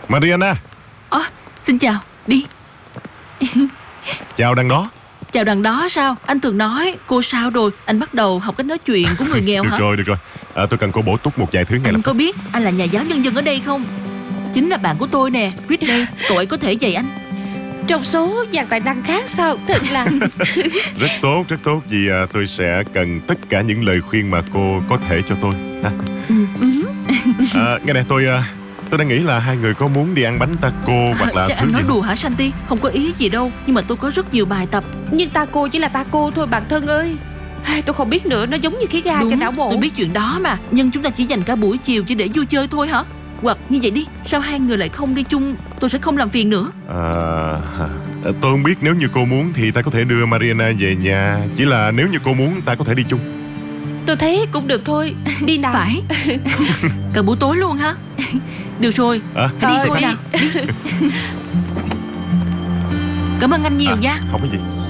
Mariana. Xin chào, đi. Chào đằng đó. Chào đằng đó sao? Anh thường nói. Cô sao rồi? Anh bắt đầu học cách nói chuyện của người nghèo hả? Được rồi. Tôi cần cô bổ túc một vài thứ ngay lập Anh tức. có biết anh là nhà giáo nhân dân ở đây không? Chính là bạn của tôi nè, Britney. Cậu ấy có thể dạy anh. Trong số dàn tài năng khác sao? Thật là Rất tốt. Vì tôi sẽ cần tất cả những lời khuyên mà cô có thể cho tôi ha. Nghe nè, tôi đang nghĩ là hai người có muốn đi ăn bánh taco hoặc là Chắc thứ anh nói gì đùa hả Santi? Không có ý gì đâu. Nhưng mà tôi có rất nhiều bài tập. nhưng taco chỉ là taco thôi bạn thân ơi. Tôi không biết nữa, nó giống như khí ga cho não bộ. Tôi biết chuyện đó mà. Nhưng chúng ta chỉ dành cả buổi chiều chỉ để vui chơi thôi hả? Hoặc như vậy đi, sao hai người lại không đi chung? Tôi sẽ không làm phiền nữa. Tôi không biết, nếu như cô muốn thì ta có thể đưa Mariana về nhà. Chỉ là nếu như cô muốn ta có thể đi chung. Tôi thấy cũng được thôi. Đi nào. Phải. Cả buổi tối luôn hả? Được rồi, hãy đi thôi nào. Đi. Cảm ơn anh nhiều nha. Không có gì.